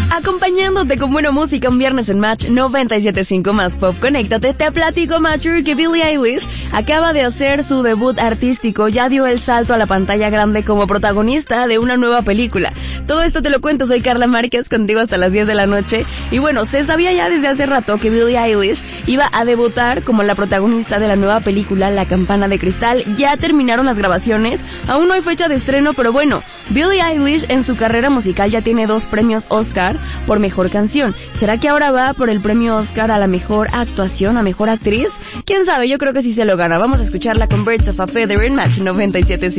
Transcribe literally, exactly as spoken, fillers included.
Acompañándote con buena música un viernes en Match noventa y siete punto cinco más Pop. Conéctate, te platico, Matcher, que Billie Eilish acaba de hacer su debut artístico, ya dio el salto a la pantalla grande como protagonista de una nueva película. Todo esto te lo cuento, soy Carla Márquez, contigo hasta las diez de la noche. Y bueno, se sabía ya desde hace rato que Billie Eilish iba a debutar como la protagonista de la nueva película La Campana de Cristal. Ya terminaron las grabaciones, aún no hay fecha de estreno, pero bueno, Billie Eilish en su carrera musical ya tiene dos premios Oscar por mejor canción. ¿Será que ahora va por el premio Oscar a la mejor actuación, a mejor actriz? ¿Quién sabe? Yo creo que sí se lo gana. Vamos a escucharla con Birds of a Feather en Match noventa y siete punto cinco.